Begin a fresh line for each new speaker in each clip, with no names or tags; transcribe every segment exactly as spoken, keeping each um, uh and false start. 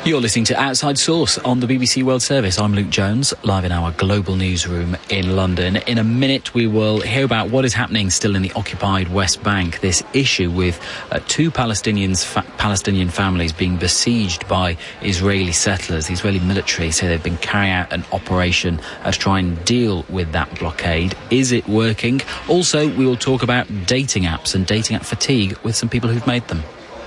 You're listening to Outside Source on the B B C World Service. I'm Luke Jones, live in our global newsroom in London. In a minute, we will hear about what is happening still in the occupied West Bank, this issue with uh, two Palestinians, fa- Palestinian families being besieged by Israeli settlers. The Israeli military say they've been carrying out an operation uh, to try and deal with that blockade. Is it working? Also, we will talk about dating apps and dating app fatigue with some people who've made them.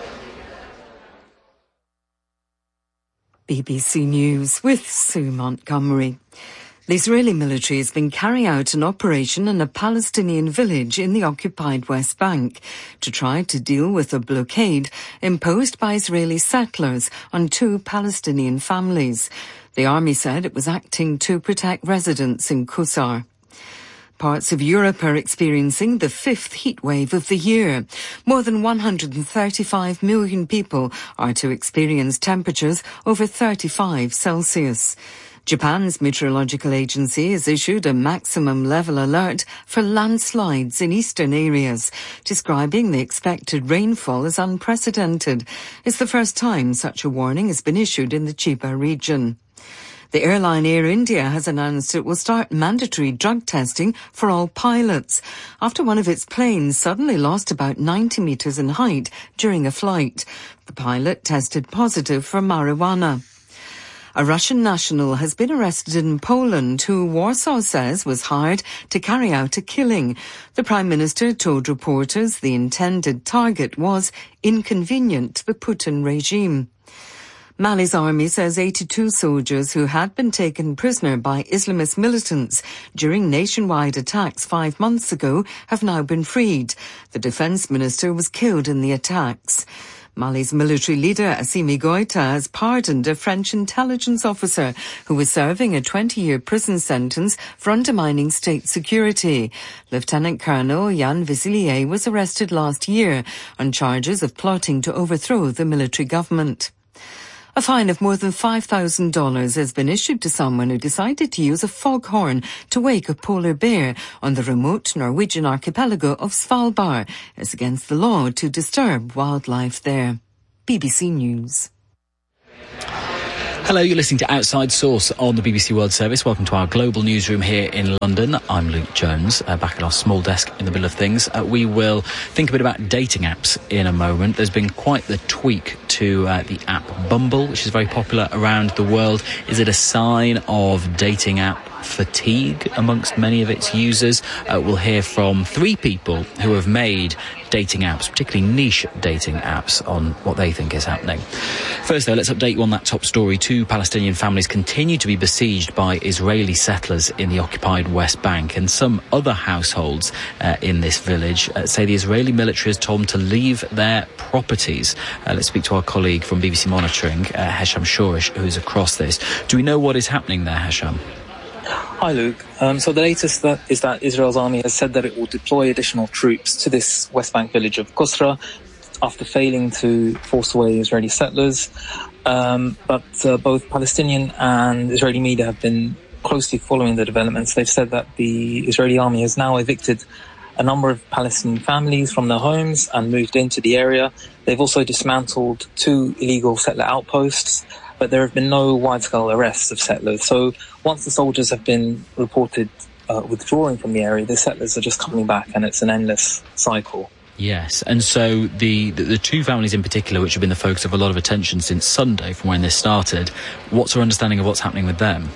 B B C News with Sue Montgomery. The Israeli military has been carrying out an operation in a Palestinian village in the occupied West Bank to try to deal with a blockade imposed by Israeli settlers on two Palestinian families. The army said it was acting to protect residents in Qusar. Parts of Europe are experiencing the fifth heat wave of the year. More than one hundred thirty-five million people are to experience temperatures over thirty-five Celsius. Japan's meteorological agency has issued a maximum level alert for landslides in eastern areas, describing the expected rainfall as unprecedented. It's the first time such a warning has been issued in the Chiba region. The airline Air India has announced it will start mandatory drug testing for all pilots after one of its planes suddenly lost about ninety metres in height during a flight. The pilot tested positive for marijuana. A Russian national has been arrested in Poland who Warsaw says was hired to carry out a killing. The Prime Minister told reporters the intended target was inconvenient to the Putin regime. Mali's army says eighty-two soldiers who had been taken prisoner by Islamist militants during nationwide attacks five months ago have now been freed. The defence minister was killed in the attacks. Mali's military leader, Assimi Goïta, has pardoned a French intelligence officer who was serving a twenty-year prison sentence for undermining state security. Lieutenant Colonel Yann Vizilier was arrested last year on charges of plotting to overthrow the military government. A fine of more than five thousand dollars has been issued to someone who decided to use a foghorn to wake a polar bear on the remote Norwegian archipelago of Svalbard. It's against the law to disturb wildlife there. B B C News.
Hello, you're listening to Outside Source on the B B C World Service. Welcome to our global newsroom here in London. I'm Luke Jones, uh, back at our small desk in the middle of things. Uh, we will think a bit about dating apps in a moment. There's been quite the tweak to uh, the app Bumble, which is very popular around the world. Is it a sign of dating app fatigue amongst many of its users? Uh, we'll hear from three people who have made dating apps, particularly niche dating apps, on what they think is happening. First, though, let's update you on that top story. Two Palestinian families continue to be besieged by Israeli settlers in the occupied West Bank, and some other households uh, in this village uh, say the Israeli military has told them to leave their properties. Uh, let's speak to our colleague from B B C Monitoring, uh, Hesham Shourish, who's across this. Do we know what is happening there, Hesham?
Hi, Luke. Um, so the latest that is that Israel's army has said that it will deploy additional troops to this West Bank village of Qusra after failing to force away Israeli settlers. Um, but uh, both Palestinian and Israeli media have been closely following the developments. They've said that the Israeli army has now evicted a number of Palestinian families from their homes and moved into the area. They've also dismantled two illegal settler outposts, but there have been no wide-scale arrests of settlers. So once the soldiers have been reported uh, withdrawing from the area, the settlers are just coming back, and it's an endless cycle.
Yes, and so the, the, the two families in particular, which have been the focus of a lot of attention since Sunday from when this started, what's our understanding of what's happening with them?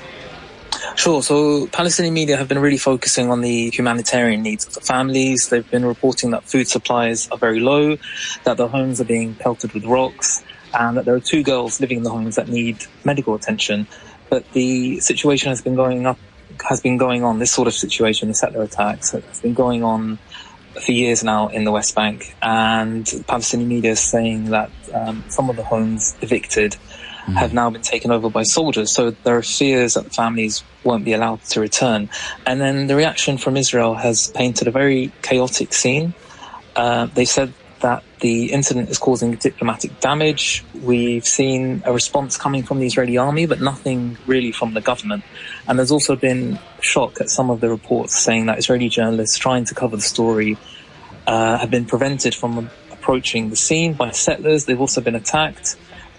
Sure. So Palestinian media have been really focusing on the humanitarian needs of the families. They've been reporting that food supplies are very low, that their homes are being pelted with rocks, and that there are two girls living in the homes that need medical attention. But the situation has been going up, has been going on, this sort of situation, the settler attacks, has been going on for years now in the West Bank. And Palestinian media is saying that um, some of the homes evicted mm. have now been taken over by soldiers. So there are fears that the families won't be allowed to return. And then the reaction from Israel has painted a very chaotic scene. Uh, they said that the incident is causing diplomatic damage. We've seen a response coming from the Israeli army, but nothing really from the government. And there's also been shock at some of the reports saying that Israeli journalists trying to cover the story uh, have been prevented from approaching the scene by settlers. They've also been attacked.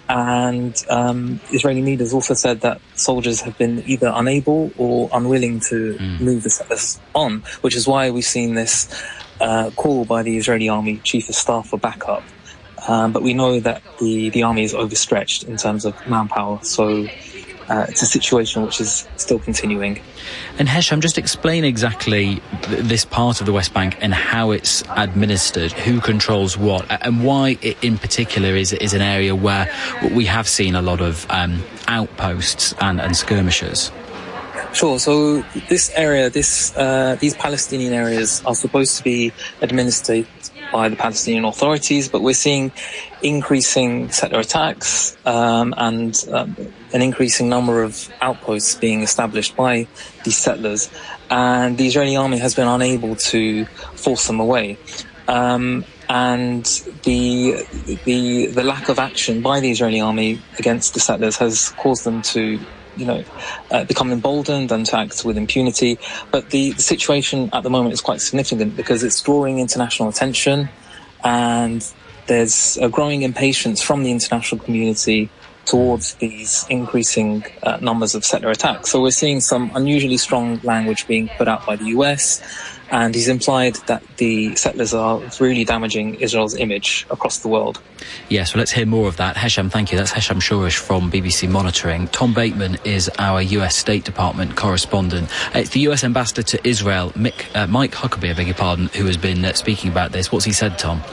And um, Israeli leaders also said that soldiers have been either unable or unwilling to mm. move the settlers on, which is why we've seen this uh, call by the Israeli army chief of staff for backup. Um, but we know that the, the army is overstretched in terms of manpower, so uh, it's a situation which is still continuing.
And Hesham, just explain exactly th- this part of the West Bank and how it's administered, who controls what, and why it in particular is is an area where we have seen a lot of um, outposts and, and skirmishes.
Sure. So this area, this uh, these Palestinian areas are supposed to be administered by the Palestinian authorities, but we're seeing increasing settler attacks um, and um, an increasing number of outposts being established by these settlers, and the Israeli army has been unable to force them away. Um, and the the the lack of action by the Israeli army against the settlers has caused them to, you know, uh, become emboldened and to act with impunity. But the, the situation at the moment is quite significant because it's drawing international attention, and there's a growing impatience from the international community towards these increasing uh, numbers of settler attacks. So we're seeing some unusually strong language being put out by the U S, and he's implied that the settlers are really damaging Israel's image across the world.
Yes, well, let's hear more of that. Hesham, thank you. That's Hesham Shourish from B B C Monitoring. Tom Bateman is our U S State Department correspondent. It's the U S Ambassador to Israel, Mick, uh, Mike Huckabee, I beg your pardon, who has been uh, speaking about this. What's he said, Tom?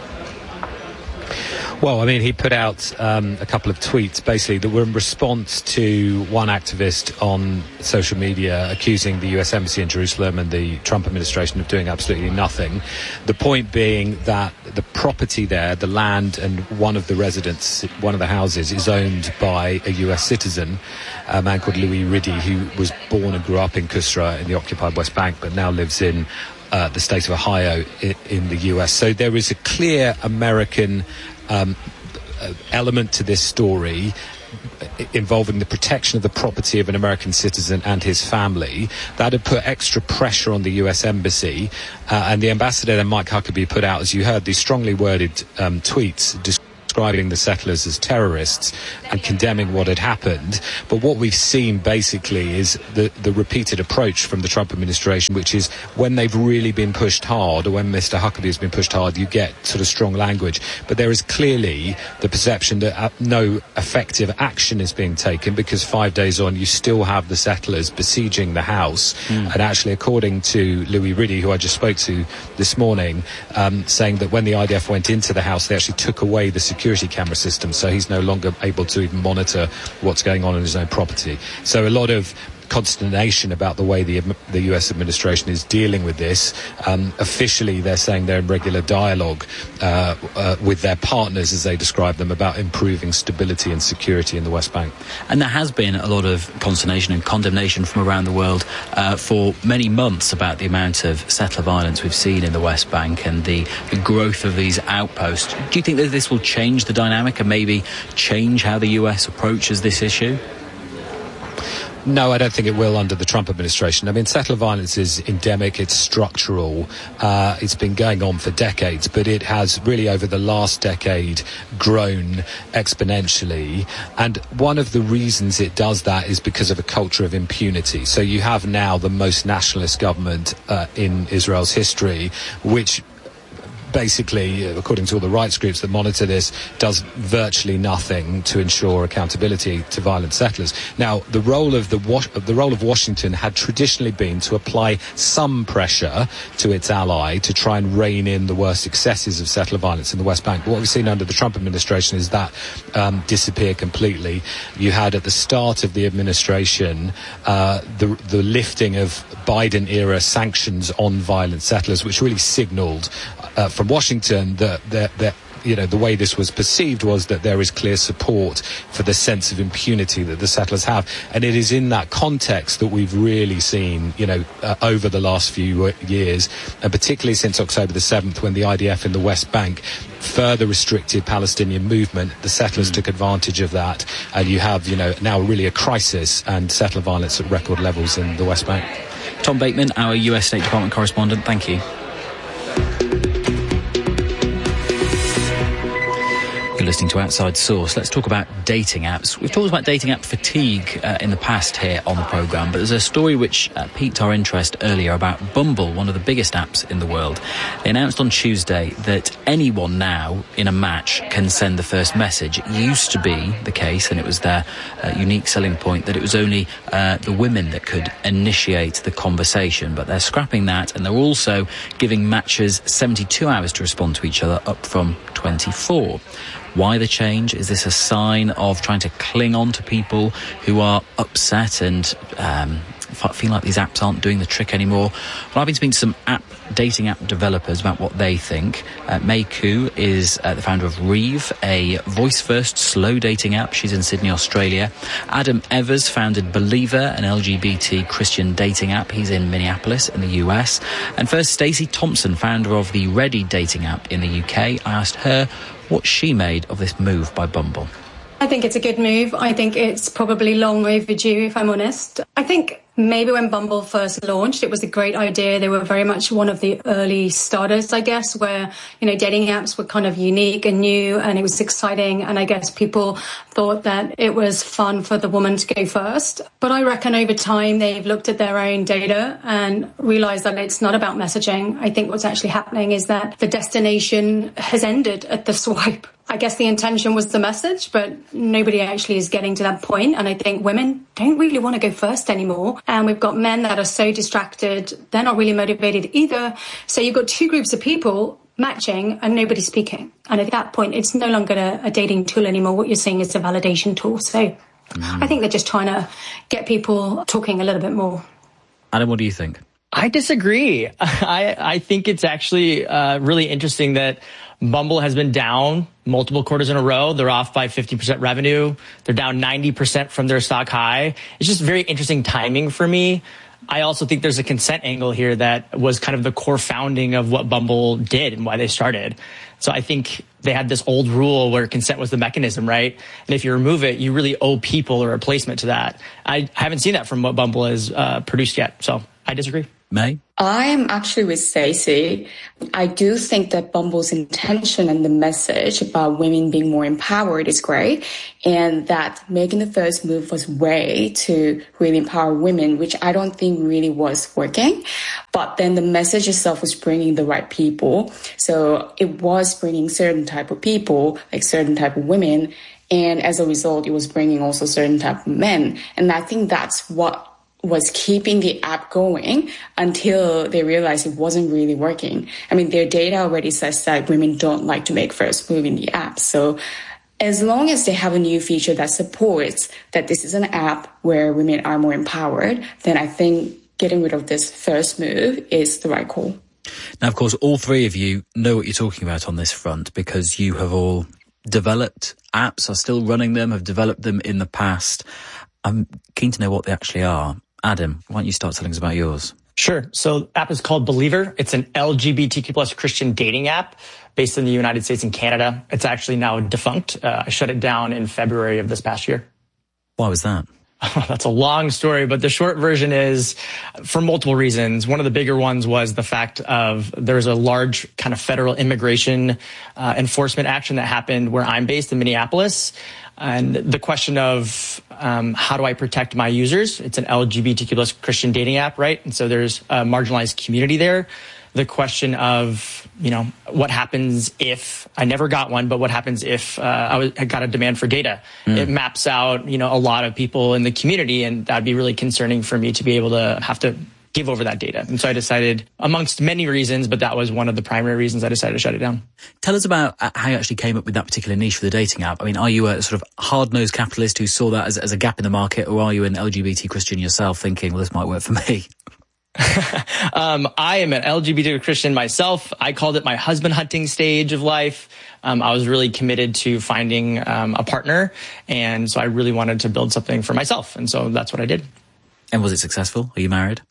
Well, I mean, he put out um, a couple of tweets, basically, that were in response to one activist on social media accusing the U S Embassy in Jerusalem and the Trump administration of doing absolutely nothing. The point being that the property there, the land and one of the residents, one of the houses, is owned by a U S citizen, a man called Louis Riddy, who was born and grew up in Kusra in the occupied West Bank, but now lives in uh, the state of Ohio in, in the U S. So there is a clear American Um, element to this story involving the protection of the property of an American citizen and his family. That had put extra pressure on the U S Embassy, uh, and the ambassador then, Mike Huckabee, put out, as you heard, these strongly worded um, tweets describing the settlers as terrorists and condemning what had happened. But what we've seen basically is the, the repeated approach from the Trump administration, which is when they've really been pushed hard, or when Mister Huckabee has been pushed hard, you get sort of strong language. But there is clearly the perception that uh, no effective action is being taken, because five days on you still have the settlers besieging the house. Mm. And actually, according to Louis Riddy, who I just spoke to this morning, um, saying that when the I D F went into the house, they actually took away the security camera system, so he's no longer able to even monitor what's going on in his own property. So a lot of consternation about the way the the U S administration is dealing with this. Um, officially, they're saying they're in regular dialogue uh, uh, with their partners, as they describe them, about improving stability and security in the West Bank.
And there has been a lot of consternation and condemnation from around the world uh, for many months about the amount of settler violence we've seen in the West Bank and the, the growth of these outposts. Do you think that this will change the dynamic and maybe change how the U S approaches this issue?
No, I don't think it will under the Trump administration. I mean, settler violence is endemic, it's structural, uh, it's been going on for decades, but it has really over the last decade grown exponentially. And one of the reasons it does that is because of a culture of impunity. So you have now the most nationalist government uh, in Israel's history, which basically, according to all the rights groups that monitor this, does virtually nothing to ensure accountability to violent settlers. Now, the role of the the role of Washington had traditionally been to apply some pressure to its ally to try and rein in the worst excesses of settler violence in the West Bank. But what we've seen under the Trump administration is that um, disappear completely. You had at the start of the administration uh, the the lifting of Biden-era sanctions on violent settlers, which really signalled Uh, from Washington that, that, that you know, the way this was perceived was that there is clear support for the sense of impunity that the settlers have. And it is in that context that we've really seen, you know, uh, over the last few years, and particularly since October the seventh, when the I D F in the West Bank further restricted Palestinian movement, the settlers mm. took advantage of that. And you have, you know, now really a crisis and settler violence at record levels in the West Bank.
Tom Bateman, our U S State Department correspondent, thank you. listening to Outside Source. Let's talk about dating apps. We've talked about dating app fatigue uh, in the past here on the programme, but there's a story which uh, piqued our interest earlier about Bumble, one of the biggest apps in the world. They announced on Tuesday that anyone now in a match can send the first message. It used to be the case, and it was their uh, unique selling point, that it was only uh, the women that could initiate the conversation, but they're scrapping that, and they're also giving matches seventy-two hours to respond to each other, up from twenty-four. Why the change? Is this a sign of trying to cling on to people who are upset and um, feel like these apps aren't doing the trick anymore? Well, I've been speaking to some app dating app developers about what they think. Uh, May Koo is uh, the founder of Reeve, a voice-first slow dating app. She's in Sydney, Australia. Adam Evers founded Believer, an L G B T Christian dating app. He's in Minneapolis in the U S. And first, Stacey Thompson, founder of the Ready dating app in the U K. I asked her what she made of this move by Bumble.
I think it's a good move. I think it's probably long overdue, if I'm honest. I think maybe when Bumble first launched, it was a great idea. They were very much one of the early starters, I guess, where, you know, dating apps were kind of unique and new, and it was exciting. And I guess people thought that it was fun for the woman to go first. But I reckon over time, they've looked at their own data and realized that it's not about messaging. I think what's actually happening is that the destination has ended at the swipe. I guess the intention was the message, but nobody actually is getting to that point. And I think women don't really want to go first anymore. And we've got men that are so distracted. They're not really motivated either. So you've got two groups of people matching and nobody speaking. And at that point, it's no longer a, a dating tool anymore. What you're seeing is a validation tool. So mm. I think they're just trying to get people talking a little bit more.
Adam, what do you think?
I disagree. I, I think it's actually uh, really interesting that Bumble has been down multiple quarters in a row. They're off by fifty percent revenue. They're down ninety percent from their stock high. It's just very interesting timing for me. I also think there's a consent angle here that was kind of the core founding of what Bumble did and why they started. So I think they had this old rule where consent was the mechanism, right? And if you remove it, you really owe people a replacement to that. I haven't seen that from what Bumble has uh, produced yet. So I disagree.
May?
I'm actually with Stacey. I do think that Bumble's intention and the message about women being more empowered is great, and that making the first move was way to really empower women, which I don't think really was working. But then the message itself was bringing the right people. So it was bringing certain type of people, like certain type of women. And as a result, it was bringing also certain type of men. And I think that's what was keeping the app going until they realized it wasn't really working. I mean, their data already says that women don't like to make first move in the app. So as long as they have a new feature that supports that this is an app where women are more empowered, then I think getting rid of this first move is the right call.
Now, of course, all three of you know what you're talking about on this front because you have all developed apps, are still running them, have developed them in the past. I'm keen to know what they actually are. Adam, why don't you start telling us about yours?
Sure. So the app is called Believer. It's an L G B T Q plus Christian dating app based in the United States and Canada. It's actually now defunct. Uh, I shut it down in February of this past year.
Why was that?
That's a long story, but the short version is for multiple reasons. One of the bigger ones was the fact of there's a large kind of federal immigration uh, enforcement action that happened where I'm based in Minneapolis. And the question of um, how do I protect my users? It's an L G B T Q plus Christian dating app, right? And so there's a marginalized community there. The question of, you know, what happens if I never got one, but what happens if uh, I, was, I got a demand for data? Mm. It maps out, you know, a lot of people in the community, and that'd be really concerning for me to be able to have to give over that data. And so I decided, amongst many reasons, but that was one of the primary reasons I decided to shut it down.
Tell us about how you actually came up with that particular niche for the dating app. I mean, are you a sort of hard-nosed capitalist who saw that as, as a gap in the market, or are you an L G B T Christian yourself thinking, well, this might work for me?
um, I am an L G B T Christian myself. I called it my husband hunting stage of life. Um, I was really committed to finding um, a partner. And so I really wanted to build something for myself. And so that's what I did.
And was it successful? Are you married?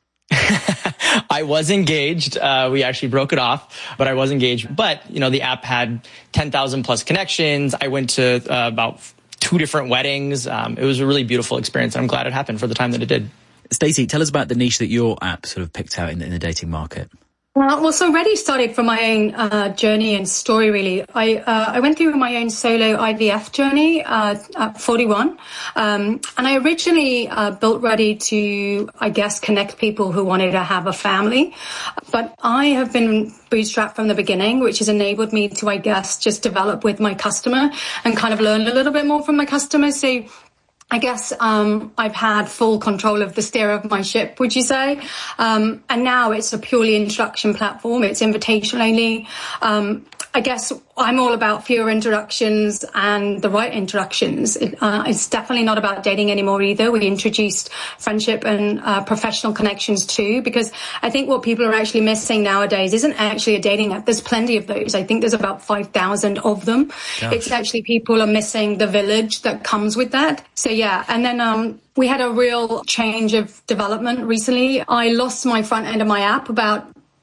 I was engaged. Uh, we actually broke it off, but I was engaged. But, you know, the app had ten thousand plus connections. I went to uh, about two different weddings. Um, it was a really beautiful experience. I'm glad it happened for the time that it did.
Stacey, tell us about the niche that your app sort of picked out in, in the dating market.
Uh, well, so Ready started from my own uh, journey and story, really. I uh, I went through my own solo I V F journey uh, at forty-one. Um, and I originally uh, built Ready to, I guess, connect people who wanted to have a family. But I have been bootstrapped from the beginning, which has enabled me to, I guess, just develop with my customer and kind of learn a little bit more from my customers. So I guess um, I've had full control of the steer of my ship, would you say? Um, and now it's a purely introduction platform. It's invitation only. Um, I guess I'm all about fewer introductions and the right introductions. It, uh, it's definitely not about dating anymore either. We introduced friendship and uh, professional connections too, because I think what people are actually missing nowadays isn't actually a dating app. There's plenty of those. I think there's about five thousand of them. Gosh. It's actually people are missing the village that comes with that. So yeah, and then um, we had a real change of development recently. I lost my front end of my app about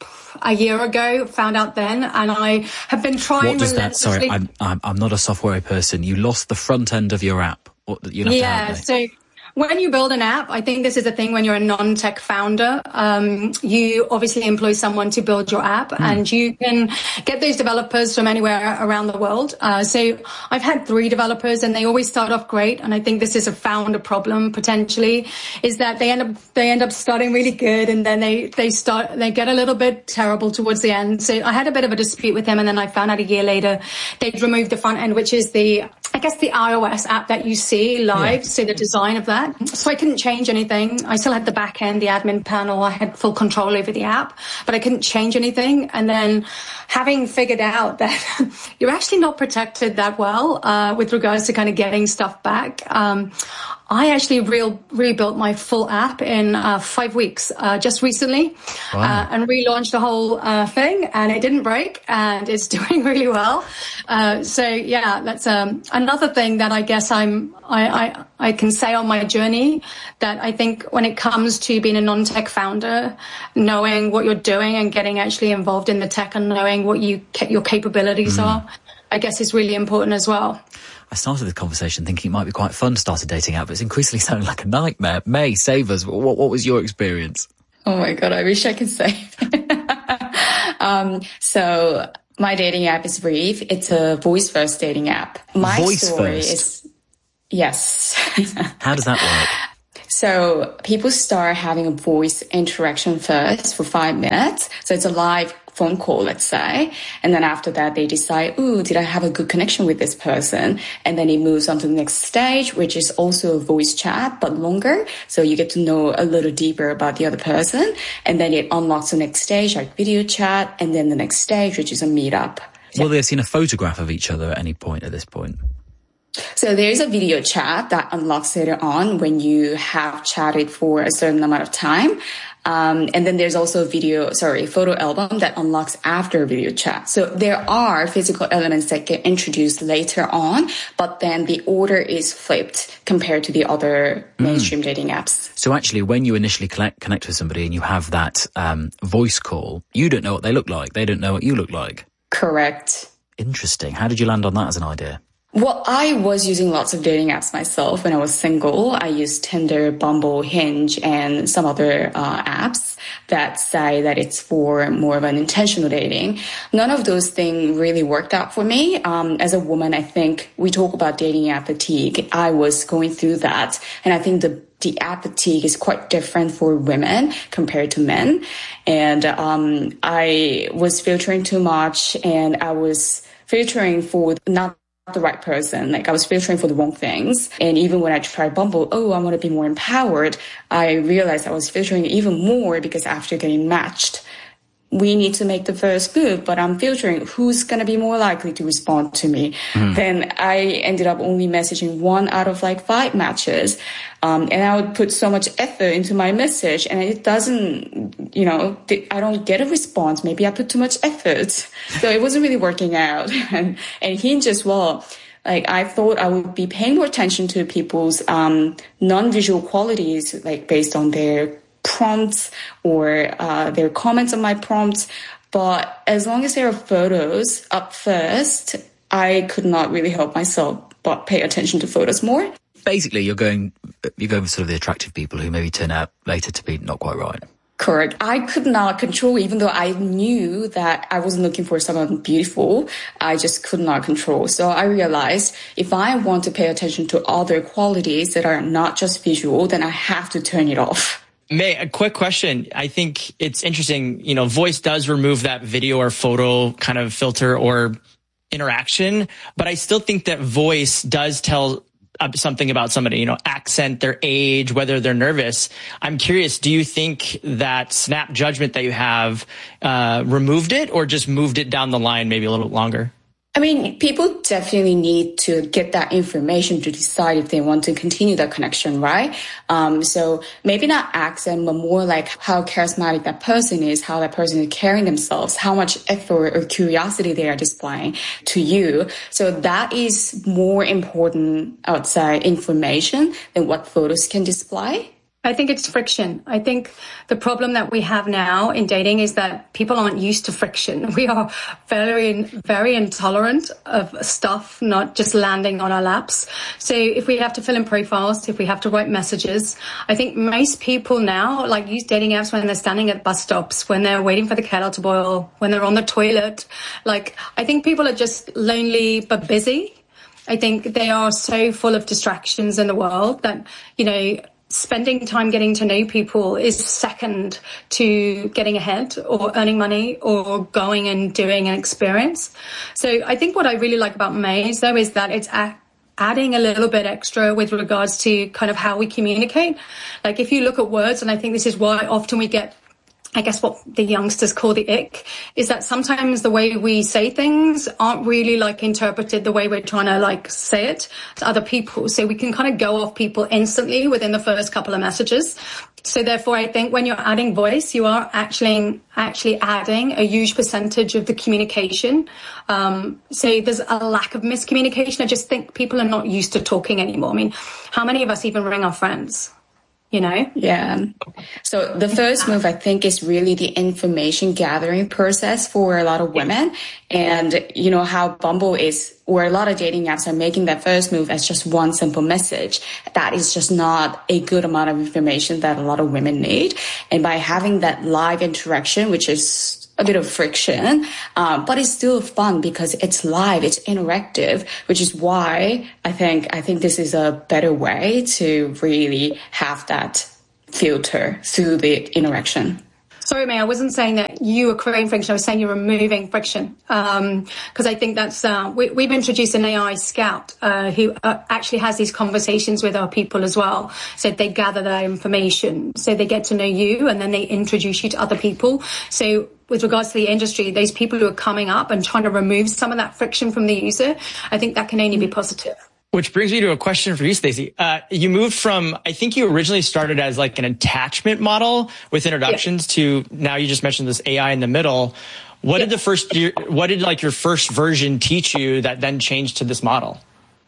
a year ago, found out then, and I have been trying.
What does that? Sorry, I'm, I'm I'm not a software person. You lost the front end of your app. What, you'll have
yeah.
To help me.
So when you build an app, I think this is a thing when you're a non-tech founder, um, you obviously employ someone to build your app mm. and you can get those developers from anywhere around the world. Uh, so I've had three developers and they always start off great. And I think this is a founder problem potentially, is that they end up, they end up starting really good and then they, they start, they get a little bit terrible towards the end. So I had a bit of a dispute with him and then I found out a year later they'd removed the front end, which is the, I guess the iOS app that you see live. Yeah. So the design of that. So I couldn't change anything. I still had the back end, the admin panel. I had full control over the app, but I couldn't change anything. And then having figured out that you're actually not protected that well uh, with regards to kind of getting stuff back, um, I actually real, rebuilt my full app in uh, five weeks uh, just recently. Wow. uh, and relaunched the whole uh, thing, and it didn't break, and it's doing really well. Uh, so yeah, that's um, another thing that I guess I'm I, I I can say on my journey, that I think when it comes to being a non-tech founder, knowing what you're doing and getting actually involved in the tech and knowing what you your capabilities mm. are, I guess is really important as well.
I started this conversation thinking it might be quite fun to start a dating app, but it's increasingly sounding like a nightmare. May, save us. What, what was your experience?
Oh my God, I wish I could save. um, so my dating app is Reeve. It's a voice-first dating app. My
voice
story
first.
is, yes.
How does that work?
So people start having a voice interaction first for five minutes. So it's a live phone call, let's say. And then after that, they decide, ooh, did I have a good connection with this person? And then it moves on to the next stage, which is also a voice chat, but longer. So you get to know a little deeper about the other person. And then it unlocks the next stage, like video chat. And then the next stage, which is a meetup.
Will they have seen a photograph of each other at any point at this point?
So there's a video chat that unlocks later on when you have chatted for a certain amount of time. Um, and then there's also a video, sorry, photo album that unlocks after a video chat. So there are physical elements that get introduced later on, but then the order is flipped compared to the other mm. mainstream dating apps.
So actually, when you initially connect, connect with somebody and you have that um, voice call, you don't know what they look like. They don't know what you look like.
Correct.
Interesting. How did you land on that as an idea?
Well, I was using lots of dating apps myself when I was single. I used Tinder, Bumble, Hinge, and some other uh, apps that say that it's for more of an intentional dating. None of those things really worked out for me. Um, as a woman, I think we talk about dating app fatigue. I was going through that, and I think the the app fatigue is quite different for women compared to men. And um, I was filtering too much, and I was filtering for not the right person. Like I was filtering for the wrong things. And even when I tried Bumble, oh, I want to be more empowered, I realized I was filtering even more because after getting matched, we need to make the first move, but I'm filtering who's going to be more likely to respond to me. Mm. Then I ended up only messaging one out of like five matches. Um, and I would put so much effort into my message and it doesn't, you know, I don't get a response. Maybe I put too much effort. So it wasn't really working out. and, and Hinge as well. Like I thought I would be paying more attention to people's um, non-visual qualities, like based on their prompts or uh, their comments on my prompts. But as long as there are photos up first, I could not really help myself but pay attention to photos more.
Basically, you're going you're going for sort of the attractive people who maybe turn out later to be not quite right.
Correct. I could not control, even though I knew that I wasn't looking for someone beautiful, I just could not control. So I realized if I want to pay attention to other qualities that are not just visual, then I have to turn it off.
May, a quick question. I think it's interesting, you know, voice does remove that video or photo kind of filter or interaction, but I still think that voice does tell something about somebody, you know, accent, their age, whether they're nervous. I'm curious, do you think that snap judgment that you have uh, removed it or just moved it down the line maybe a little bit longer?
I mean, people definitely need to get that information to decide if they want to continue the connection, right? Um, so maybe not accent, but more like how charismatic that person is, how that person is carrying themselves, how much effort or curiosity they are displaying to you. So that is more important outside information than what photos can display.
I think it's friction. I think the problem that we have now in dating is that people aren't used to friction. We are very, very intolerant of stuff not just landing on our laps. So if we have to fill in profiles, if we have to write messages, I think most people now like use dating apps when they're standing at bus stops, when they're waiting for the kettle to boil, when they're on the toilet. Like, I think people are just lonely but busy. I think they are so full of distractions in the world that, you know, spending time getting to know people is second to getting ahead or earning money or going and doing an experience. So I think what I really like about Maze, though, is that it's a- adding a little bit extra with regards to kind of how we communicate. Like if you look at words, and I think this is why often we get, I guess what the youngsters call the ick, is that sometimes the way we say things aren't really like interpreted the way we're trying to like say it to other people. So we can kind of go off people instantly within the first couple of messages. So therefore, I think when you're adding voice, you are actually actually adding a huge percentage of the communication. Um, so there's a lack of miscommunication. I just think people are not used to talking anymore. I mean, how many of us even ring our friends? You know?
Yeah. So the first move, I think, is really the information gathering process for a lot of women. And you know how Bumble is, or a lot of dating apps are making that first move as just one simple message. That is just not a good amount of information that a lot of women need. And by having that live interaction, which is a bit of friction, um, but it's still fun because it's live, it's interactive, which is why I think I think this is a better way to really have that filter through the interaction.
Sorry, May, I wasn't saying that you were creating friction. I was saying you're removing friction. Um, cause I think that's, uh, we, we've introduced an A I scout, uh, who uh, actually has these conversations with our people as well. So they gather that information. So they get to know you and then they introduce you to other people. So with regards to the industry, those people who are coming up and trying to remove some of that friction from the user, I think that can only be positive.
Which brings me to a question for you, Stacey. Uh, you moved from, I think you originally started as like an attachment model with introductions yeah. to now you just mentioned this A I in the middle. What yeah. did the first year, what did like your first version teach you that then changed to this model?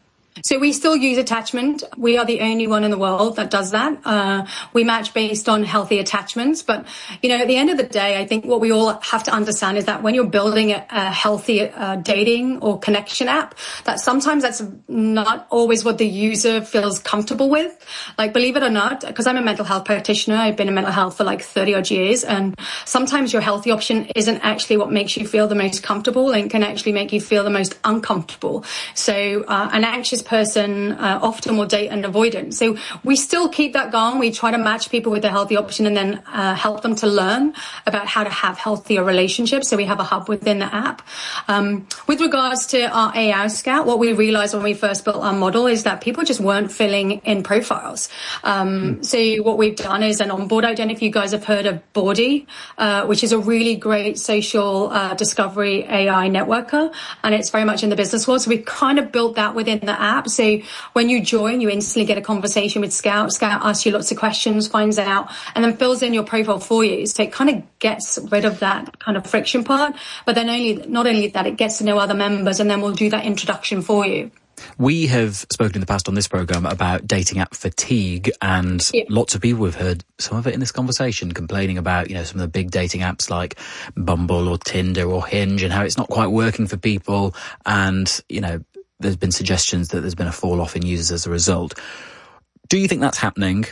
So we still use attachment. We are the only one in the world that does that. Uh, we match based on healthy attachments. But, you know, at the end of the day, I think what we all have to understand is that when you're building a, a healthy uh, dating or connection app, that sometimes that's not always what the user feels comfortable with. Like, believe it or not, because I'm a mental health practitioner, I've been in mental health for like thirty odd years. And sometimes your healthy option isn't actually what makes you feel the most comfortable and can actually make you feel the most uncomfortable. So uh, an anxious person uh, often will date an avoidant. So we still keep that going. We try to match people with the healthy option and then uh, help them to learn about how to have healthier relationships. So we have a hub within the app. Um, with regards to our A I scout, what we realized when we first built our model is that people just weren't filling in profiles. Um, mm. So what we've done is an onboard. I don't know if you guys have heard of Boardy, uh, which is a really great social uh, discovery A I networker. And it's very much in the business world. So we've kind of built that within the app. So when you join, you instantly get a conversation with Scout. Scout asks you lots of questions, finds out, and then fills in your profile for you. So it kind of gets rid of that kind of friction part. But then only, not only that, it gets to know other members, and then we'll do that introduction for you.
We have spoken in the past on this programme about dating app fatigue, and yeah. lots of people have heard some of it in this conversation, complaining about, you know, some of the big dating apps like Bumble or Tinder or Hinge, and how it's not quite working for people. And, you know, there's been suggestions that there's been a fall off in users as a result. Do you think that's happening?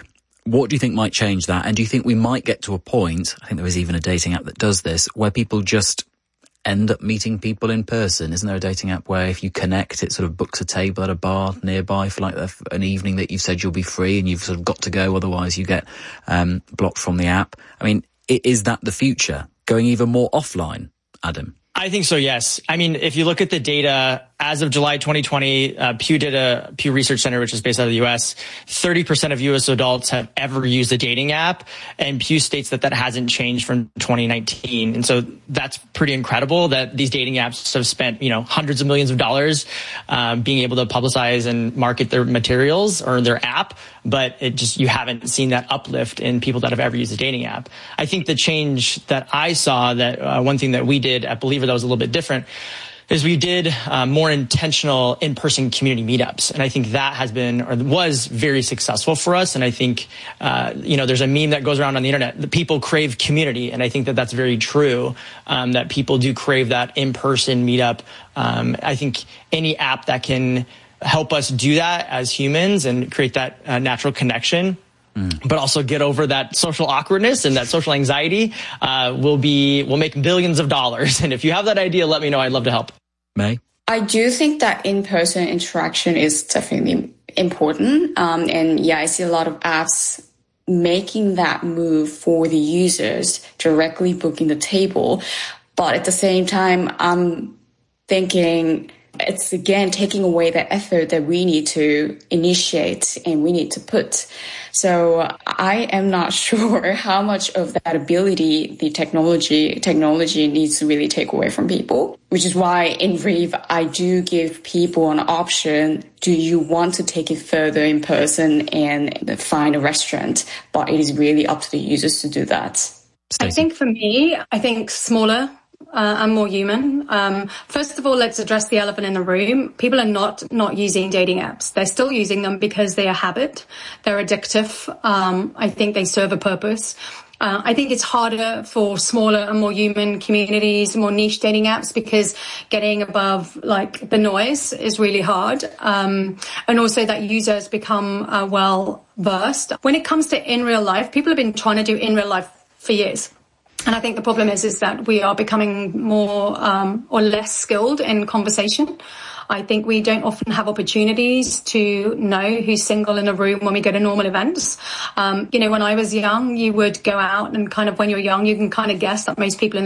What do you think might change that? And do you think we might get to a point, I think there is even a dating app that does this, where people just end up meeting people in person? Isn't there a dating app where if you connect, it sort of books a table at a bar nearby for like an evening that you've said you'll be free and you've sort of got to go, otherwise you get um, blocked from the app? I mean, is that the future? Going even more offline, Adam?
I think so, yes. I mean, if you look at the data, as of July twenty twenty, uh, Pew did a Pew Research Center, which is based out of the U S, thirty percent of U S adults have ever used a dating app. And Pew states that that hasn't changed from twenty nineteen. And so that's pretty incredible that these dating apps have spent, you know, hundreds of millions of dollars um, being able to publicize and market their materials or their app. But it just, you haven't seen that uplift in people that have ever used a dating app. I think the change that I saw, that uh, one thing that we did at Believer that was a little bit different, is we did uh, more intentional in-person community meetups. And I think that has been, or was very successful for us. And I think, uh, you know, there's a meme that goes around on the internet, the people crave community. And I think that that's very true, um, that people do crave that in-person meetup. Um, I think any app that can help us do that as humans and create that uh, natural connection, Mm. but also get over that social awkwardness and that social anxiety, uh, will be, will make billions of dollars. And if you have that idea, let me know. I'd love to help.
May?
I do think that in-person interaction is definitely important. Um, and yeah, I see a lot of apps making that move for the users, directly booking the table. But at the same time, I'm thinking it's again taking away the effort that we need to initiate and we need to put. So I am not sure how much of that ability the technology technology needs to really take away from people, which is why in Reeve, I do give people an option. Do you want to take it further in person and find a restaurant? But it is really up to the users to do that.
Stacey? I think for me, I think smaller Uh, and more human. Um, first of all, let's address the elephant in the room. People are not not using dating apps. They're still using them because they're a habit. They're addictive. Um, I think they serve a purpose. Uh, I think it's harder for smaller and more human communities, more niche dating apps, because getting above like the noise is really hard. Um, and also that users become uh, well versed. When it comes to in real life, people have been trying to do in real life for years. And I think the problem is, is that we are becoming more um, or less skilled in conversation. I think we don't often have opportunities to know who's single in a room when we go to normal events. Um, you know, when I was young, you would go out and kind of when you're young, you can kind of guess that most people in